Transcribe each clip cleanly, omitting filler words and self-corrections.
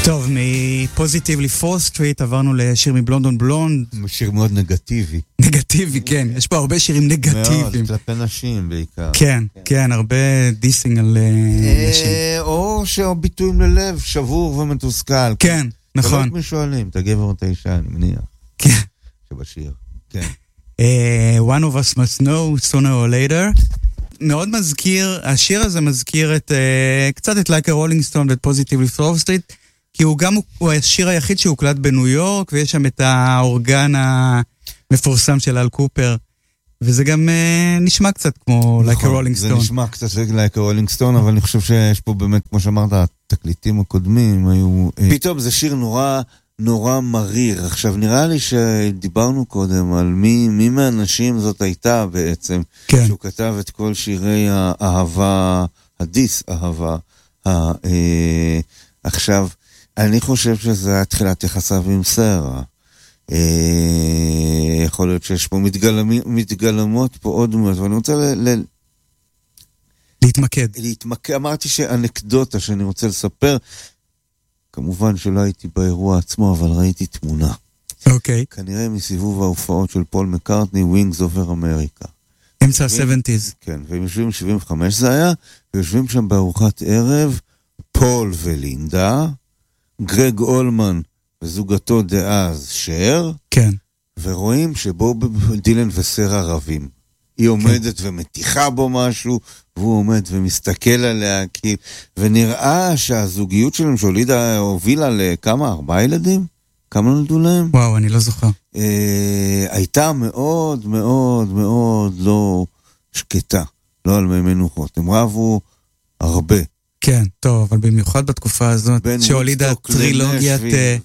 טוב, מפוזיטיבלי פור סטריט עברנו לשיר מבלונד און בלונד. שיר מאוד נגטיבי. נגטיבי, כן. יש פה הרבה שירים נגטיביים. מאוד, כלפי נשים בעיקר. כן, כן, הרבה דיסינג על נשים. או ביטויים ללב, שבור ומתוסכל. כן, נכון. תלוי מי שואלים, אתה גבר או אתה אישה, אני מניח. כן. שבשיר, כן. One of us must know, sooner or later. מאוד מזכיר, השיר הזה מזכיר קצת את Like a Rolling Stone ואת Positively Flow Street, כי הוא השיר היחיד שהוקלט בניו יורק, ויש שם את האורגן המפורסם של אל קופר, וזה גם נשמע קצת כמו Like a Rolling Stone. זה נשמע קצת Like a Rolling Stone, אבל אני חושב שיש פה באמת, כמו שאמרת, התקליטים הקודמים היו... פתאום זה שיר נורא מריר. עכשיו נראה לי שדיברנו קודם על מי מהאנשים זאת הייתה בעצם, כן. שהוא כתב את כל שירי האהבה, הדיס אהבה. עכשיו, אני חושב שזה היה תחילת יחסיו עם סרה. יכול להיות שיש פה מתגלמות פה עוד דמות, ואני רוצה להתמקד. אמרתי שאנקדוטה שאני רוצה לספר, כמובן שלא הייתי באירוע עצמו, אבל ראיתי תמונה. אוקיי. כנראה מסיבוב ההופעות של פול מקארטני, Wings Over America. אמצע ה-70s. כן, והם יושבים 75 זה היה, ויושבים שם בארוחת ערב, פול ולינדה, גרג אולמן וזוגתו דאז שר, כן. ורואים שבוב דילן וסרה רבים. היא עומדת ומתיחה בו משהו, והוא עומד ומסתכל עליה, ונראה שהזוגיות שלהם שהולידה הובילה לכמה? 4 ילדים? כמה נולדו להם? וואו, אני לא זוכר. הייתה מאוד מאוד מאוד לא שקטה, לא על מי מנוחות. הם רבו הרבה. כן, טוב, אבל במיוחד בתקופה הזאת, שהולידה טרילוגיית...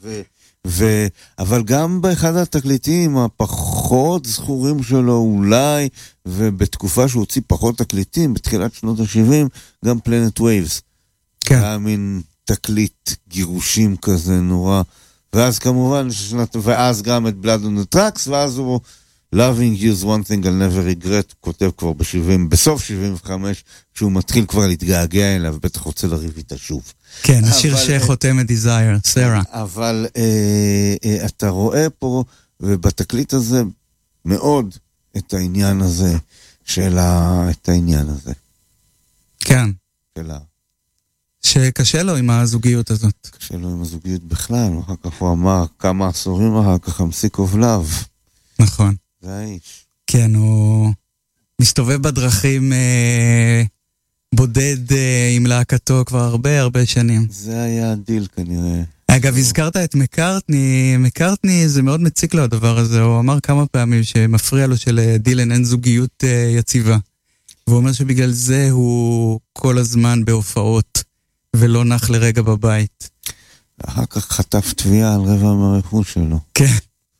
אבל גם באחד התקליטים הפחות זכורים שלו אולי, ובתקופה שהוא הוציא פחות תקליטים, בתחילת שנות ה-70, גם פלנט ווייבס. כן. היה מין תקליט גירושים כזה נורא. ואז כמובן, ואז גם את Blood on the Tracks, ואז הוא Loving you is one thing I'll never regret, כותב כבר בסוף 75, שהוא מתחיל כבר להתגעגע אליו, בטח רוצה לריב איתה שוב. כן, השיר שחותם את Desire, סרה. אבל אתה רואה פה, ובתקליט הזה, מאוד את העניין הזה, את העניין הזה. כן. שלה. שקשה לו עם הזוגיות הזאת. קשה לו עם הזוגיות בכלל, אחר כך הוא אמר, כמה עשורים אחר כך, I'm sick of love. נכון. זה האיש. כן, הוא מסתובב בדרכים בודד עם להקתו כבר הרבה שנים. זה היה הדיל כנראה. אגב, הזכרת את מקארטני, מקארטני זה מאוד מציק לו הדבר הזה, הוא אמר כמה פעמים שמפריע לו שלדילן אין זוגיות יציבה. והוא אומר שבגלל זה הוא כל הזמן בהופעות, ולא נח לרגע בבית. אחר כך חטף תביעה על רבע מהרכוש שלו. כן.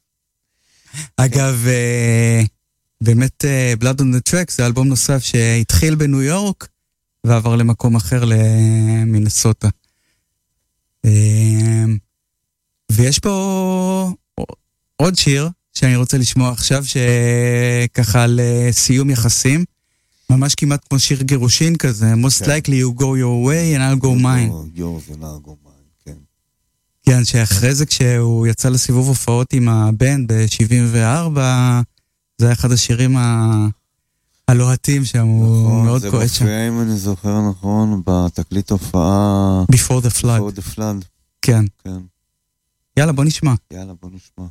אגב, באמת Blood on the Tracks זה אלבום נוסף שהתחיל בניו יורק ועבר למקום אחר למינסוטה. ויש פה עוד שיר שאני רוצה לשמוע עכשיו, שככה על סיום יחסים, ממש כמעט כמו שיר גירושין כזה, Most likely you go your way and I'll go mine. yours and I'll go mine, כן. כן, שאחרי זה כשהוא יצא לסיבוב הופעות עם הבנד ב-74, זה היה אחד השירים הלוהטים שם, הוא מאוד כועס שם. זה מופיע, אם אני זוכר נכון, בתקליט הופעה... Before the Flood. Before the Flood. כן. כן. יאללה, בוא נשמע. יאללה, בוא נשמע.